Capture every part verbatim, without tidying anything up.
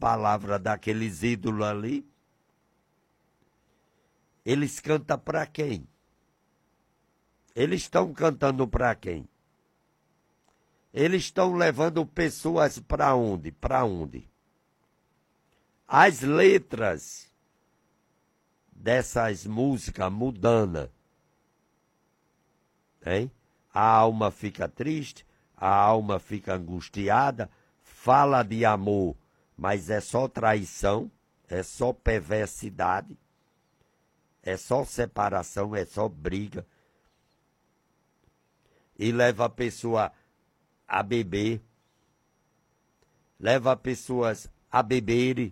palavras daqueles ídolos ali. Eles cantam para quem? Eles estão cantando para quem? Eles estão levando pessoas para onde? Para onde? As letras dessas músicas mudando, hein? A alma fica triste, a alma fica angustiada, fala de amor, mas é só traição, é só perversidade, é só separação, é só briga. E leva a pessoa a beber, leva pessoas a beberem.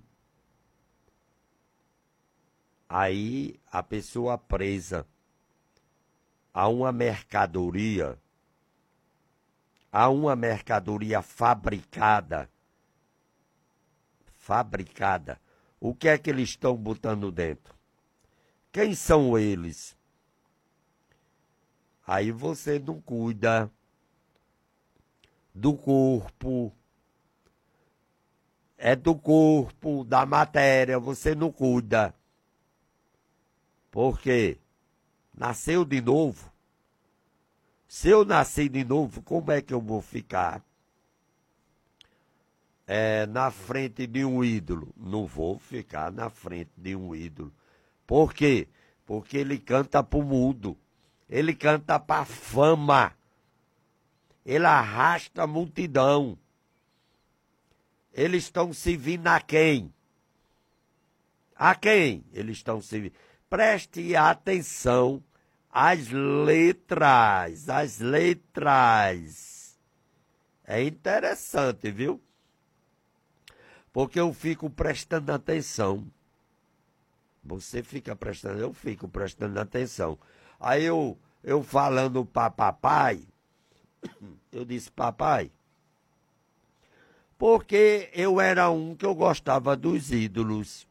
Aí a pessoa presa a uma mercadoria, a uma mercadoria fabricada, fabricada. O que é que eles estão botando dentro? Quem são eles? Aí você não cuida do corpo, é do corpo, da matéria, você não cuida. Por quê? Nasceu de novo. Se eu nasci de novo, como é que eu vou ficar é, na frente de um ídolo? Não vou ficar na frente de um ídolo. Por quê? Porque ele canta para o mundo. Ele canta para a fama. Ele arrasta a multidão. Eles estão servindo a quem? A quem eles estão servindo? Preste atenção às letras, às letras. É interessante, viu? Porque eu fico prestando atenção. Você fica prestando, eu fico prestando atenção. Aí eu, eu falando para papai, eu disse, papai, porque eu era um que eu gostava dos ídolos.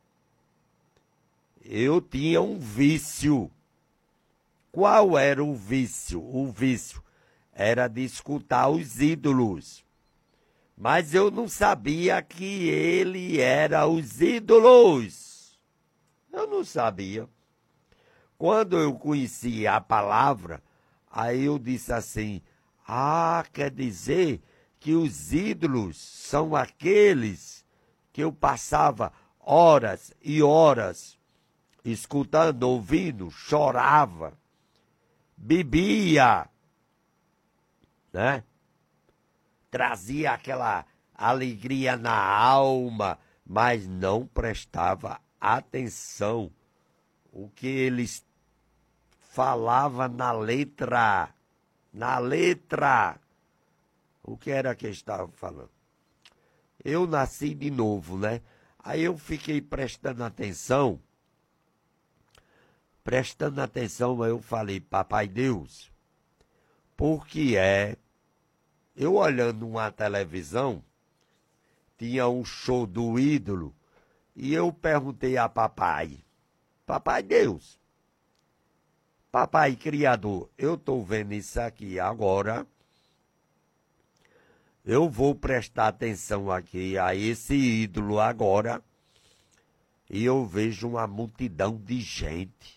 Eu tinha um vício. Qual era o vício? O vício era de escutar os ídolos. Mas eu não sabia que ele era os ídolos. Eu não sabia. Quando eu conheci a palavra, aí eu disse assim, ah, quer dizer que os ídolos são aqueles que eu passava horas e horas escutando, ouvindo, chorava, bebia, né? Trazia aquela alegria na alma, mas não prestava atenção o que eles falavam na letra, na letra. O que era que eles estavam falando? Eu nasci de novo, né? Aí eu fiquei prestando atenção, prestando atenção, eu falei, papai Deus, por que é? Eu olhando uma televisão, tinha um show do ídolo, e eu perguntei a papai, papai Deus, papai Criador, eu estou vendo isso aqui agora, eu vou prestar atenção aqui a esse ídolo agora, e eu vejo uma multidão de gente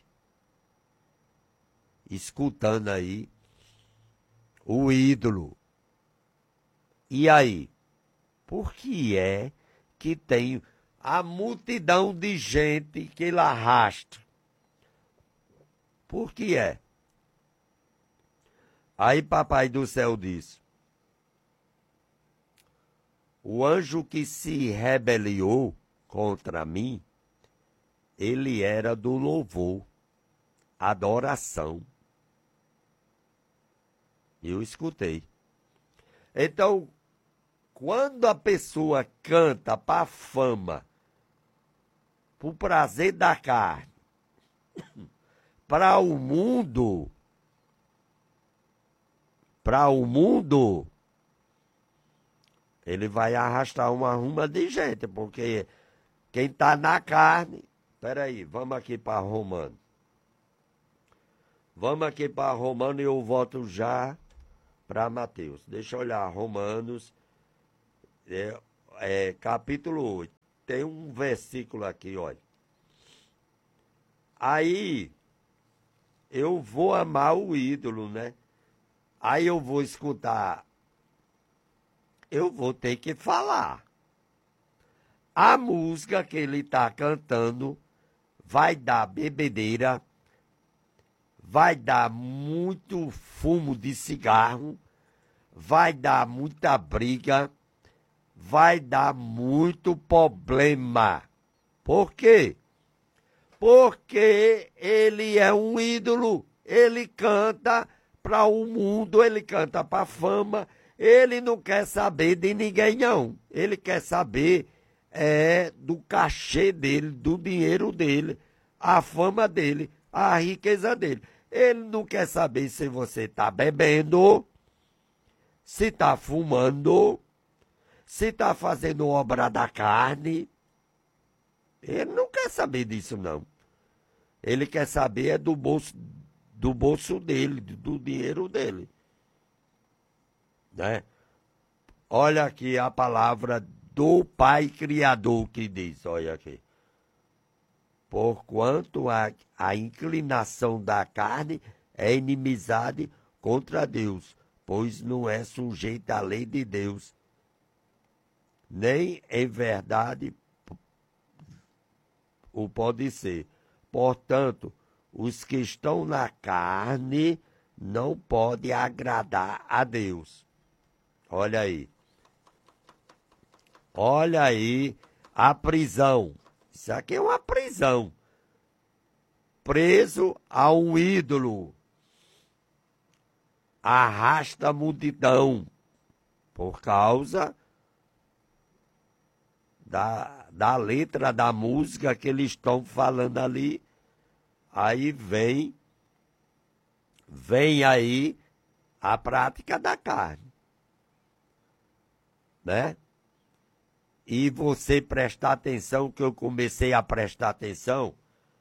escutando aí o ídolo. E aí? Por que é que tem a multidão de gente que ele arrasta? Por que é? Aí papai do céu diz, o anjo que se rebeliou contra mim, ele era do louvor, adoração. Eu escutei. Então, quando a pessoa canta para a fama, para o prazer da carne, para o mundo, para o mundo, ele vai arrastar uma ruma de gente, porque quem está na carne... Peraí, vamos aqui para Romano. Vamos aqui para Romano e eu volto já para Mateus. Deixa eu olhar, Romanos, é, é, capítulo oito. tem um versículo aqui, olha. Aí eu vou amar o ídolo, né? Aí eu vou escutar. Eu vou ter que falar. A música que ele está cantando vai dar bebedeira, vai dar muito fumo de cigarro, vai dar muita briga, vai dar muito problema. Por quê? Porque ele é um ídolo, ele canta para o mundo, ele canta para a fama, ele não quer saber de ninguém não, ele quer saber é, do cachê dele, do dinheiro dele, a fama dele, a riqueza dele. Ele não quer saber se você está bebendo, se está fumando, se está fazendo obra da carne. Ele não quer saber disso, não. Ele quer saber é do bolso, do bolso dele, do dinheiro dele. Né? Olha aqui a palavra do Pai Criador que diz, olha aqui. Porquanto a, a inclinação da carne é inimizade contra Deus, pois não é sujeita à lei de Deus, nem em verdade o pode ser. Portanto, os que estão na carne não podem agradar a Deus. Olha aí. Olha aí a prisão. Isso aqui é uma prisão. Preso a um ídolo. Arrasta a multidão. Por causa da, da letra da música que eles estão falando ali. Aí vem, vem aí a prática da carne. Né? E você prestar atenção, que eu comecei a prestar atenção,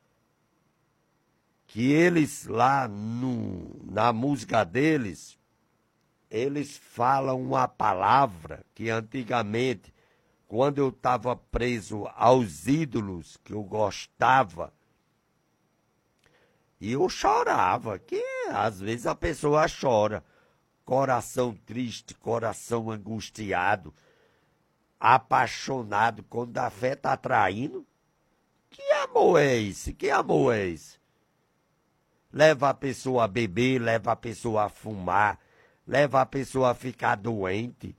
que eles lá no, na música deles, eles falam uma palavra que antigamente, quando eu estava preso aos ídolos que eu gostava, e eu chorava, que às vezes a pessoa chora, coração triste, coração angustiado, apaixonado, quando a fé está traindo. Que amor é esse? Que amor é esse? Leva a pessoa a beber, leva a pessoa a fumar, leva a pessoa a ficar doente.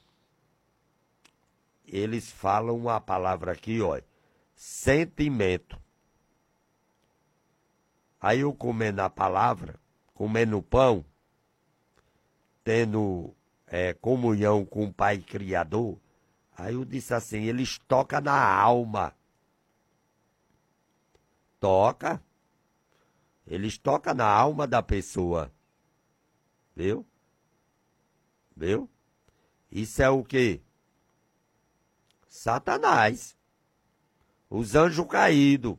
Eles falam uma palavra aqui, ó, sentimento. Aí eu comendo a palavra, comendo pão, tendo é, comunhão com o Pai Criador, aí eu disse assim, eles tocam na alma. Toca. Eles tocam na alma da pessoa. Viu? Viu? Isso é o quê? Satanás. Os anjos caídos.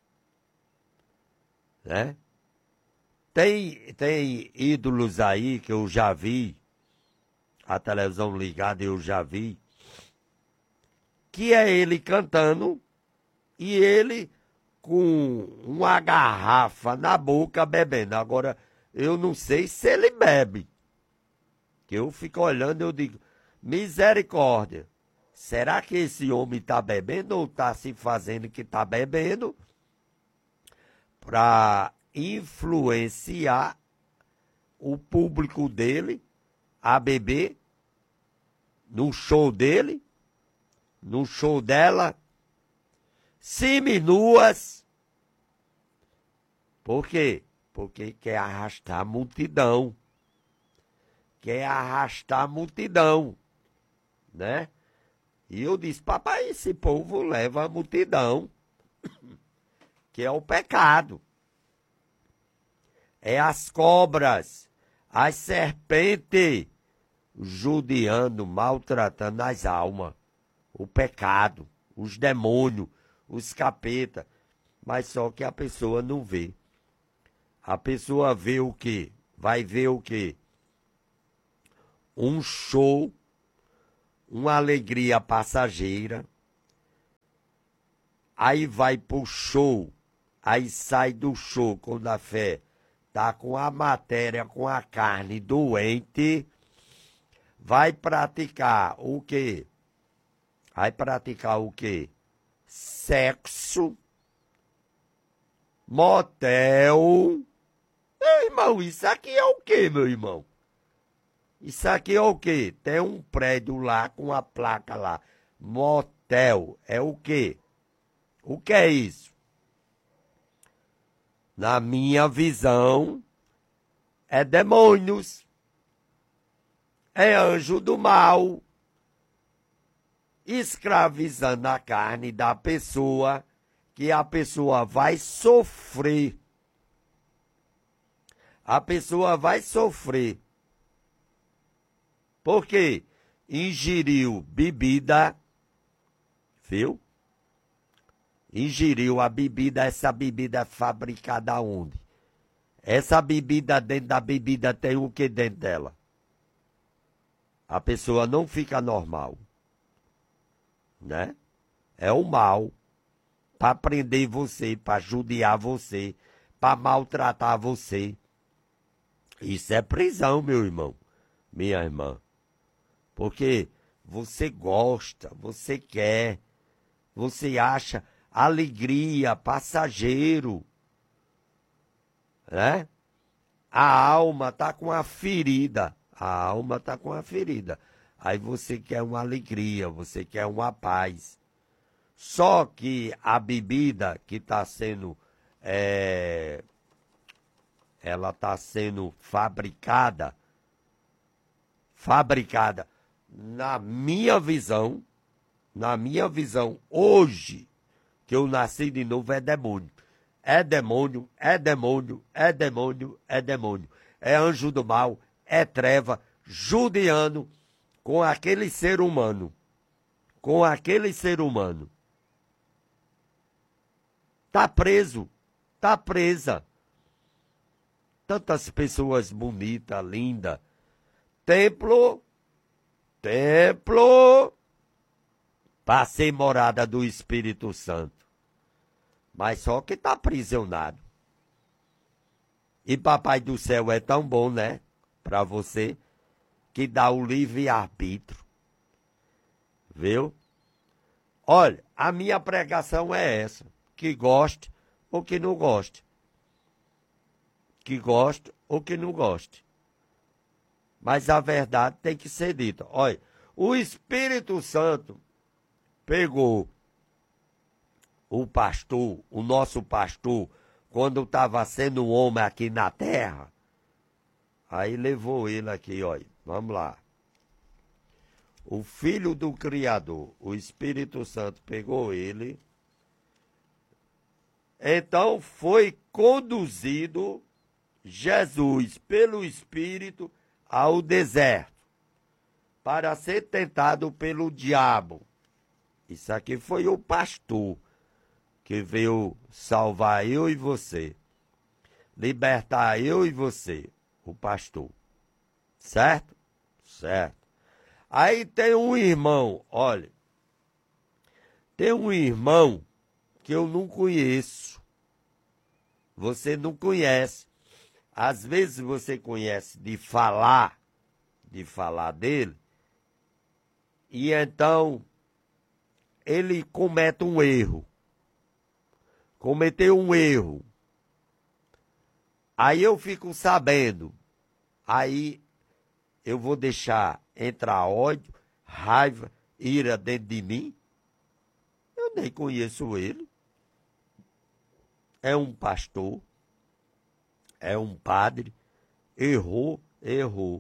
Né? Tem, tem ídolos aí que eu já vi, a televisão ligada eu já vi, que é ele cantando e ele com uma garrafa na boca bebendo. Agora, eu não sei se ele bebe. Que eu fico olhando e eu digo, misericórdia, será que esse homem está bebendo ou está se fazendo que está bebendo para influenciar o público dele a beber no show dele, no show dela, seminuas. Por quê? Porque quer arrastar a multidão. Quer arrastar a multidão, né? E eu disse, papai, esse povo leva a multidão, que é o pecado. É as cobras, as serpentes, judiando, maltratando as almas. O pecado, os demônios, os capeta. Mas só que a pessoa não vê. A pessoa vê o quê? Vai ver o quê? Um show, uma alegria passageira, aí vai pro show, aí sai do show quando a fé tá com a matéria, com a carne doente, vai praticar o quê? Vai praticar o quê? Sexo, motel. Meu irmão, isso aqui é o quê, meu irmão? Isso aqui é o quê? Tem um prédio lá com a placa lá. Motel. É o quê? O que é isso? Na minha visão, é demônios. É anjo do mal. Escravizando a carne da pessoa, que a pessoa vai sofrer. A pessoa vai sofrer. Porque ingeriu bebida, viu? Ingeriu a bebida, essa bebida é fabricada onde? Essa bebida, dentro da bebida tem o que dentro dela? A pessoa não fica normal, né? É o mal para prender você, para judiar você, para maltratar você. Isso é prisão, meu irmão, minha irmã. Porque você gosta, você quer, você acha alegria, passageiro, né? A alma tá com a ferida, a alma tá com a ferida. Aí você quer uma alegria, você quer uma paz. Só que a bebida que está sendo, é, ela está sendo fabricada, fabricada, na minha visão, na minha visão, hoje, que eu nasci de novo, é demônio. É demônio, é demônio, é demônio, é demônio. É anjo do mal, é treva, judiando com aquele ser humano. Com aquele ser humano. Tá preso, tá presa. Tantas pessoas bonitas, lindas. Templo, templo, para ser morada do Espírito Santo. Mas só que está aprisionado. E Papai do Céu é tão bom, né? Para você, que dá o livre-arbítrio. Viu? Olha, a minha pregação é essa. Que goste ou que não goste. Que goste ou que não goste. Mas a verdade tem que ser dita. Olha, o Espírito Santo pegou o pastor, o nosso pastor, quando estava sendo um homem aqui na terra, aí levou ele aqui, olha, vamos lá. O Filho do Criador, o Espírito Santo pegou ele, então foi conduzido Jesus pelo Espírito ao deserto, para ser tentado pelo diabo. Isso aqui foi o pastor que veio salvar eu e você, libertar eu e você, o pastor. Certo? Certo. Aí tem um irmão, olha, tem um irmão que eu não conheço. Você não conhece. Às vezes você conhece de falar, de falar dele, e então ele comete um erro. Cometeu um erro. Aí eu fico sabendo. Aí eu vou deixar entrar ódio, raiva, ira dentro de mim? Eu nem conheço ele. É um pastor. É um padre. Errou, errou.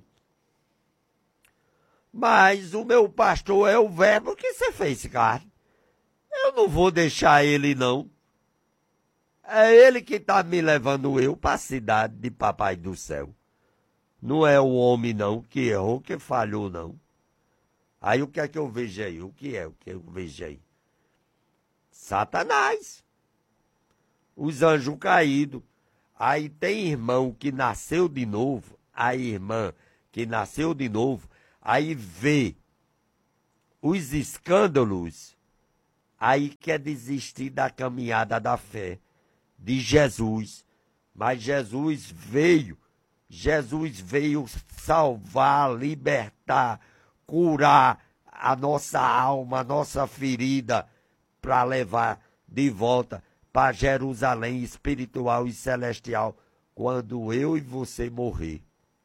Mas o meu pastor é o verbo que você fez carne. Eu não vou deixar ele, não. É ele que está me levando eu para a cidade de Papai do Céu. Não é o homem, não, que errou, que falhou, não. Aí o que é que eu vejo aí? O que é o que eu vejo aí? Satanás. Os anjos caídos. Aí tem irmão que nasceu de novo, a irmã que nasceu de novo, aí vê os escândalos aí quer desistir da caminhada da fé de Jesus. Mas Jesus veio, Jesus veio salvar, libertar, curar a nossa alma, a nossa ferida, para levar de volta para Jerusalém espiritual e celestial, quando eu e você morrer.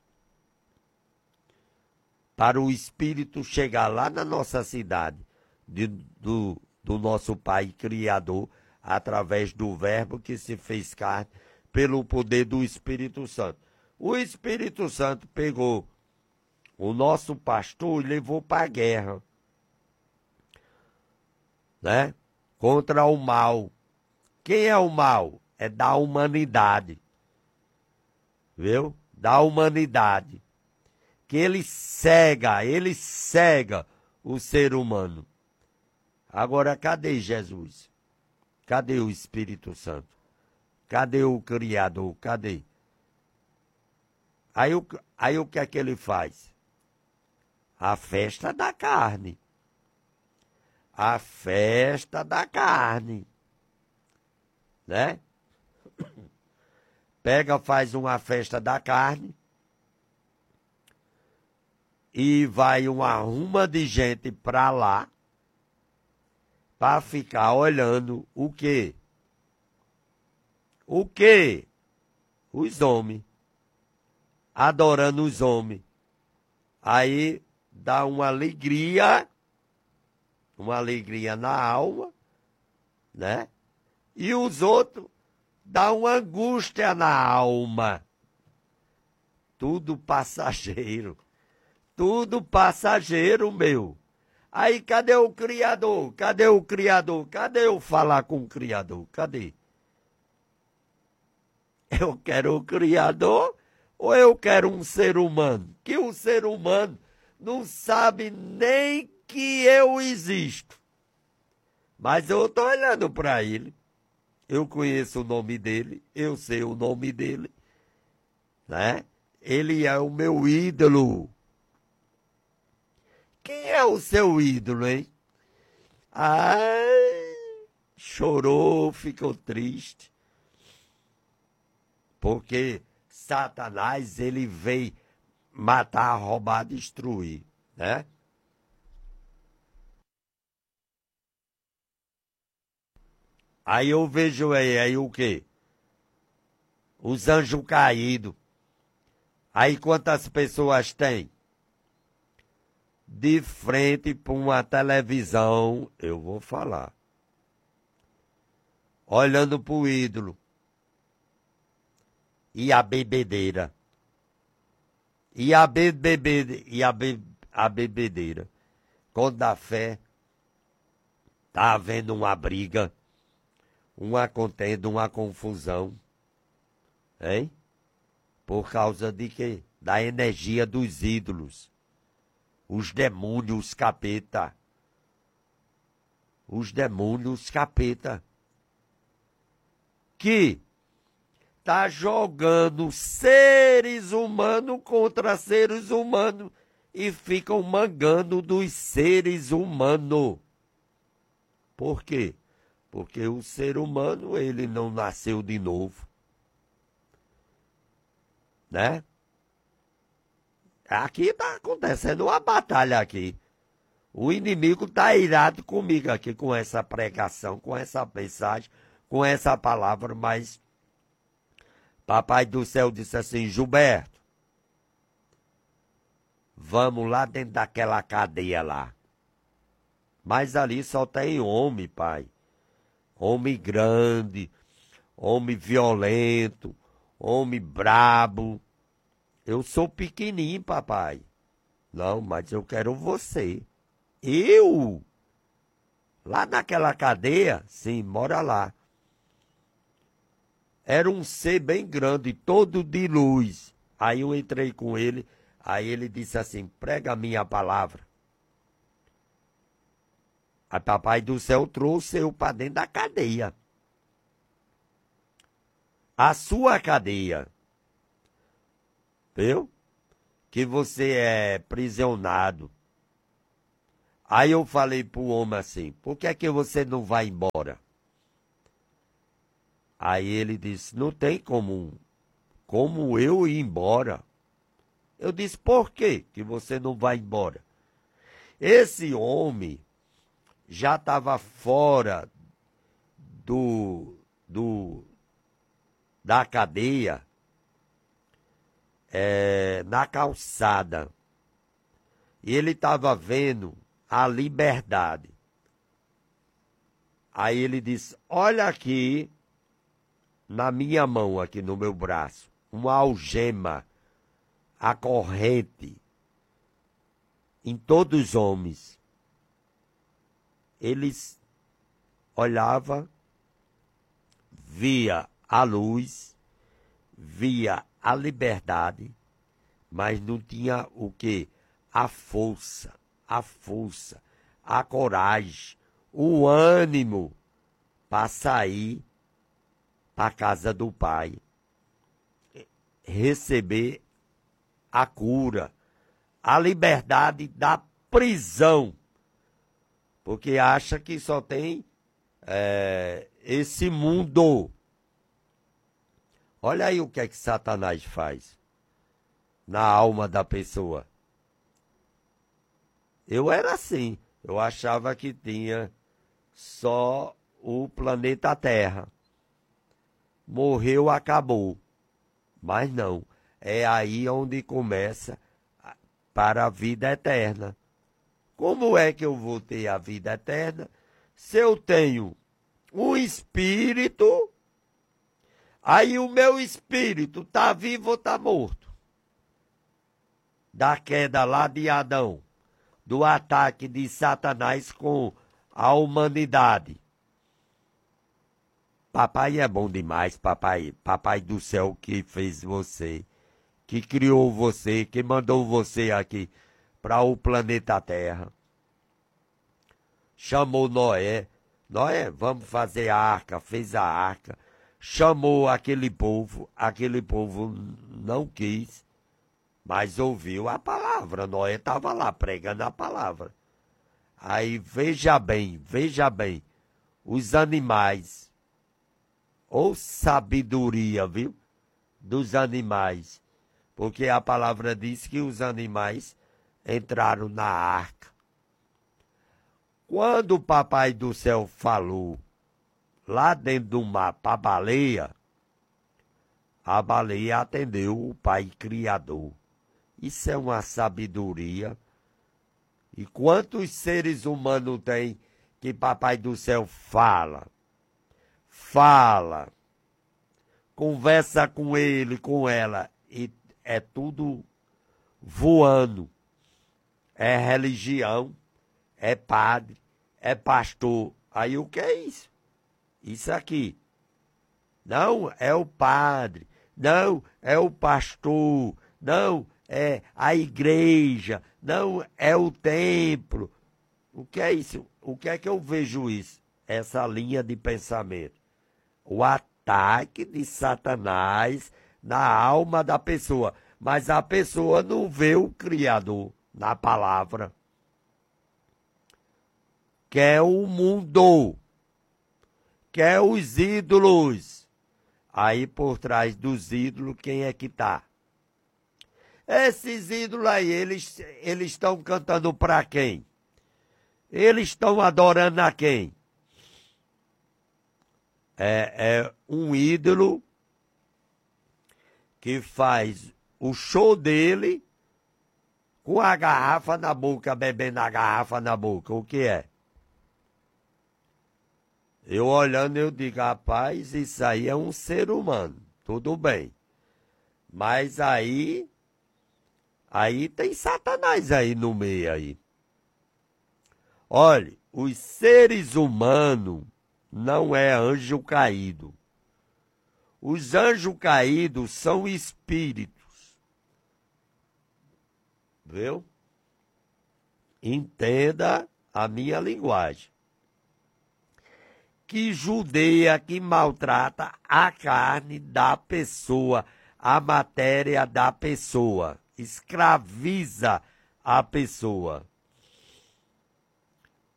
Para o Espírito chegar lá na nossa cidade, de, do, do nosso Pai Criador, através do Verbo que se fez carne, pelo poder do Espírito Santo. O Espírito Santo pegou o nosso pastor e levou para a guerra, né? Contra o mal. Quem é o mal? É da humanidade. Viu? Da humanidade. Que ele cega, ele cega o ser humano. Agora, cadê Jesus? Cadê o Espírito Santo? Cadê o Criador? Cadê? Aí, o, aí o que é que ele faz? A festa da carne. A festa da carne. Né? Pega, faz uma festa da carne. E vai uma ruma de gente pra lá. Pra ficar olhando o quê? O quê? Os homens. Adorando os homens. Aí dá uma alegria, uma alegria na alma, né? E os outros dá uma angústia na alma. Tudo passageiro. Tudo passageiro, meu. Aí cadê o Criador? Cadê o Criador? Cadê eu falar com o Criador? Cadê? Eu quero o Criador ou eu quero um ser humano? Que o ser humano não sabe nem que eu existo. Mas eu estou olhando para ele. Eu conheço o nome dele, eu sei o nome dele, né? Ele é o meu ídolo. Quem é o seu ídolo, hein? Ai, chorou, ficou triste. Porque Satanás, ele veio matar, roubar, destruir, né? Aí eu vejo aí, aí o quê? Os anjos caídos. Aí quantas pessoas tem? De frente para uma televisão, eu vou falar. Olhando para o ídolo. E a bebedeira. E a bebedeira. E a, be, a bebedeira. Quando a fé está havendo uma briga, uma contenda, uma confusão. Hein? Por causa de quê? Da energia dos ídolos. Os demônios, os capeta. Os demônios, os capeta. Que tá jogando seres humanos contra seres humanos e ficam mangando dos seres humanos. Por quê? Porque o ser humano, ele não nasceu de novo. Né? Aqui está acontecendo uma batalha aqui. O inimigo está irado comigo aqui com essa pregação, com essa mensagem, com essa palavra, mas Papai do Céu disse assim, Gilberto, vamos lá dentro daquela cadeia lá. Mas ali só tem homem, pai. Homem grande, homem violento, homem brabo. Eu sou pequenininho, papai. Não, mas eu quero você. Eu? Lá naquela cadeia? Sim, mora lá. Era um ser bem grande, todo de luz. Aí eu entrei com ele, aí ele disse assim, prega a minha palavra. Aí Papai do Céu trouxe eu para dentro da cadeia. A sua cadeia. Viu? Que você é prisionado. Aí eu falei pro homem assim, por que é que você não vai embora? Aí ele disse, não tem como, como eu ir embora. Eu disse, por quê que você não vai embora? Esse homem já estava fora do, do, da cadeia, é, na calçada. E ele estava vendo a liberdade. Aí ele disse, olha aqui, na minha mão, aqui no meu braço, uma algema, a corrente, em todos os homens. Eles olhavam, via a luz, via a liberdade, mas não tinha o quê? A força, a força, a coragem, o ânimo para sair para a casa do Pai, receber a cura, a liberdade da prisão, porque acha que só tem é, esse mundo. Olha aí o que é que Satanás faz na alma da pessoa. Eu era assim, eu achava que tinha só o planeta Terra. Morreu, acabou. Mas não, é aí onde começa para a vida eterna. Como é que eu vou ter a vida eterna se eu tenho um espírito, aí o meu espírito está vivo ou está morto? Da queda lá de Adão, do ataque de Satanás com a humanidade. Papai é bom demais, papai, papai do céu que fez você, que criou você, que mandou você aqui para o planeta Terra. Chamou Noé, Noé, vamos fazer a arca, fez a arca. Chamou aquele povo, aquele povo não quis, mas ouviu a palavra. Noé estava lá pregando a palavra. Aí veja bem, veja bem, os animais, ou sabedoria, viu, dos animais, porque a palavra diz que os animais entraram na arca. Quando o papai do céu falou lá dentro do mar para a baleia, a baleia atendeu o Pai Criador. Isso é uma sabedoria. E quantos seres humanos tem que papai do céu fala? Fala, conversa com ele, com ela, e é tudo voando. É religião, é padre, é pastor. Aí o que é isso? Isso aqui. Não, é o padre. Não, é o pastor. Não, é a igreja. Não, é o templo. O que é isso? O que é que eu vejo isso? Essa linha de pensamento. O ataque de Satanás na alma da pessoa. Mas a pessoa não vê o Criador na palavra. Quer o mundo. Quer os ídolos. Aí por trás dos ídolos, quem é que tá? Esses ídolos aí, eles eles estão cantando para quem? Eles estão adorando a quem? É, é um ídolo que faz o show dele com a garrafa na boca, bebendo a garrafa na boca. O que é? Eu olhando, eu digo, rapaz, isso aí é um ser humano. Tudo bem. Mas aí, aí tem Satanás aí no meio aí. Olha, os seres humanos não é anjo caído. Os anjos caídos são espíritos. Viu? Entenda a minha linguagem. Que judeia que maltrata a carne da pessoa, a matéria da pessoa, escraviza a pessoa.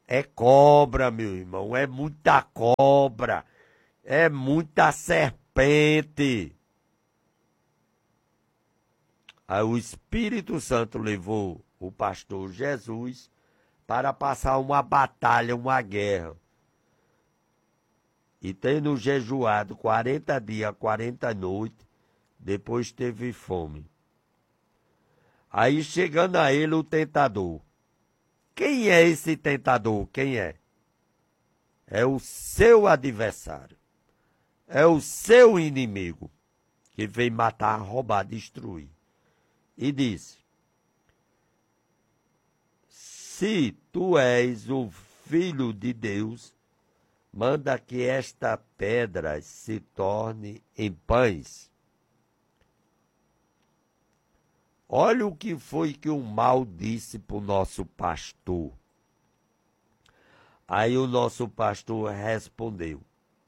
É cobra, meu irmão, é muita cobra, é muita serpente. Aí o Espírito Santo levou o pastor Jesus para passar uma batalha, uma guerra. E tendo jejuado quarenta dias, quarenta noites, depois teve fome. Aí chegando a ele o tentador. Quem é esse tentador? Quem é? É o seu adversário. É o seu inimigo que vem matar, roubar, destruir. E disse: se tu és o filho de Deus, manda que esta pedra se torne em pães. Olha o que foi que o mal disse para o nosso pastor. Aí o nosso pastor respondeu.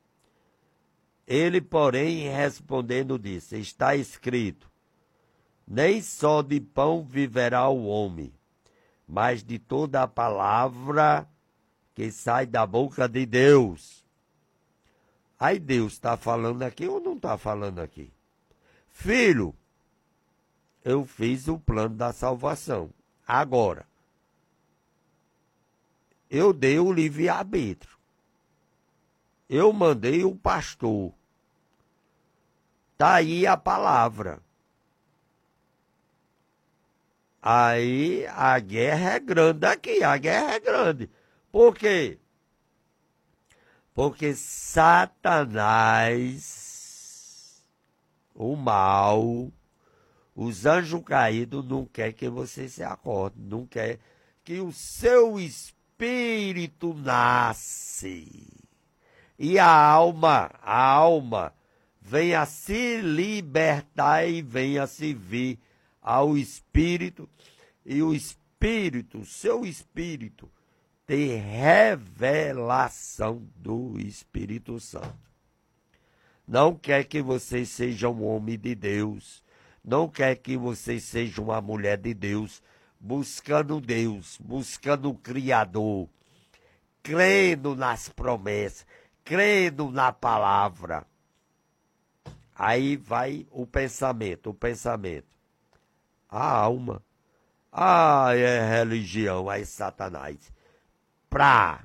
Ele, porém, respondendo, disse: está escrito, nem só de pão viverá o homem, mas de toda a palavra que sai da boca de Deus. Aí Deus está falando aqui ou não está falando aqui? Filho, eu fiz o plano da salvação. Agora, eu dei o livre-arbítrio. Eu mandei o pastor. Está aí a palavra. Aí a guerra é grande aqui, a guerra é grande. Por quê? Porque Satanás, o mal, os anjos caídos não quer que você se acorde, não quer que o seu espírito nasce. E a alma, a alma, venha se libertar e venha se vir ao espírito. E o espírito, o seu espírito, tem revelação do Espírito Santo. Não quer que você seja um homem de Deus. Não quer que você seja uma mulher de Deus, buscando Deus, buscando o Criador, crendo nas promessas, crendo na palavra. Aí vai o pensamento, o pensamento. A alma. Ah, é religião, é Satanás. Pra.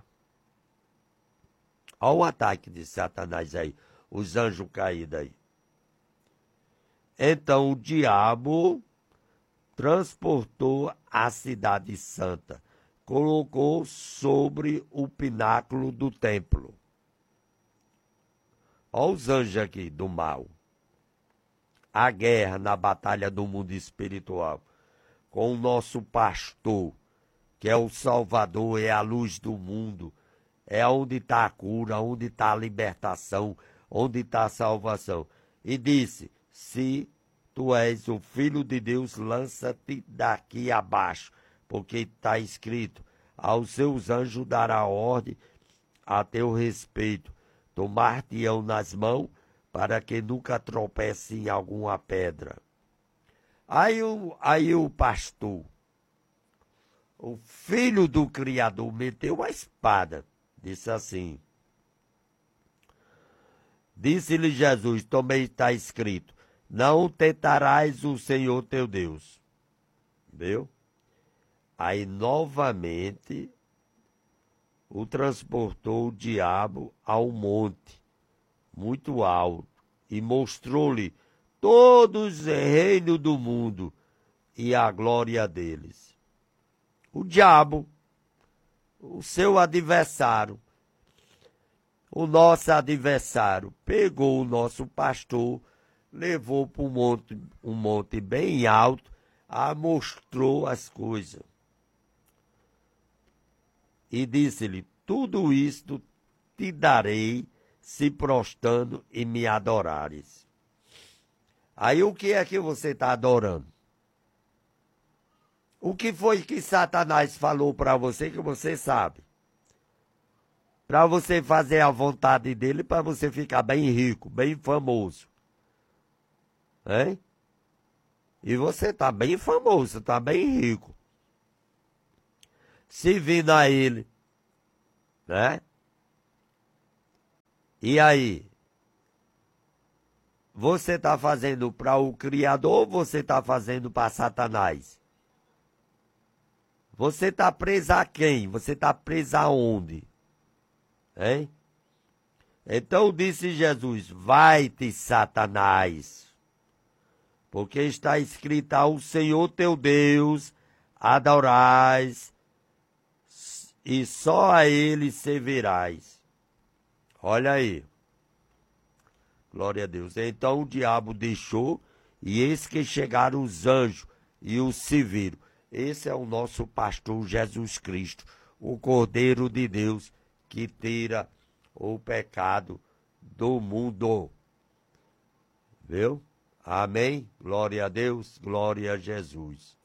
Olha o ataque de Satanás aí, os anjos caídos aí. Então o diabo transportou a cidade santa, colocou sobre o pináculo do templo. Olha os anjos aqui do mal. A guerra na batalha do mundo espiritual, com o nosso pastor, que é o Salvador, é a luz do mundo, é onde está a cura, onde está a libertação, onde está a salvação. E disse, se tu és o Filho de Deus, lança-te daqui abaixo, porque está escrito, aos seus anjos dará ordem a teu respeito, tomar-te-ão nas mãos, para que nunca tropece em alguma pedra. Aí o, aí o pastor, o filho do Criador, meteu a espada, disse assim, disse-lhe Jesus, também está escrito, não tentarás o Senhor teu Deus. Viu? Aí novamente o transportou o diabo ao monte, muito alto, e mostrou-lhe todos os reinos do mundo e a glória deles. O diabo, o seu adversário, o nosso adversário, pegou o nosso pastor, levou para um monte, um monte bem alto, a mostrou as coisas. E disse-lhe, tudo isto te darei, se prostrando e me adorares. Aí o que é que você está adorando? O que foi que Satanás falou para você que você sabe? Para você fazer a vontade dele, para você ficar bem rico, bem famoso. Hein? E você está bem famoso, está bem rico. Se vir a ele né? E aí? Você está fazendo para o Criador ou você está fazendo para Satanás? Você está preso a quem? Você está preso aonde? Hein? Então disse Jesus, vai-te, Satanás, porque está escrito ao Senhor teu Deus, adorás, e só a ele servirás. Olha aí. Glória a Deus. Então o diabo deixou, e eis que chegaram os anjos e o serviram. Esse é o nosso pastor Jesus Cristo, o Cordeiro de Deus, que tira o pecado do mundo. Viu? Amém? Glória a Deus, glória a Jesus.